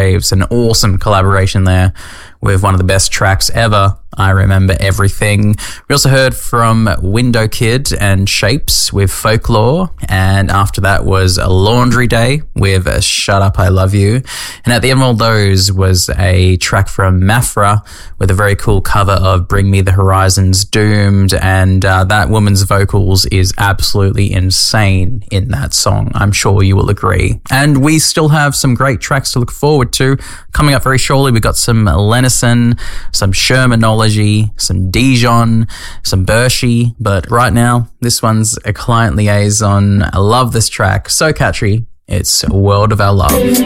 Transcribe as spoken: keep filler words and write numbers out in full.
Waves, an awesome collaboration there with one of the best tracks ever, I Remember Everything. We also heard from Window Kid and Shapes with Folklore, and after that was a Laundry Day with Shut Up, I Love You. And at the end of all those was a track from Mafra with a very cool cover of Bring Me the Horizon's Doomed, and uh, that woman's vocals is absolutely insane in that song. I'm sure you will agree. And we still have some great tracks to look forward to. Coming up very shortly, we've got some Lenison, some Shermanology, some Dijon, some Bershey, but right now, this one's a Client Liaison. I love this track. So catchy. It's World of Our Love.